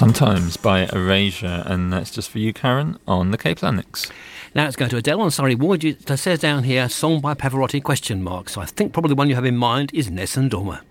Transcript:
Sometimes by Erasure, and that's just for you, Karen, on the K-Planets. Now it's going to Adele on Surrey Ward. It says down here, song by Pavarotti, ? So I think probably the one you have in mind is Nessun Dorma.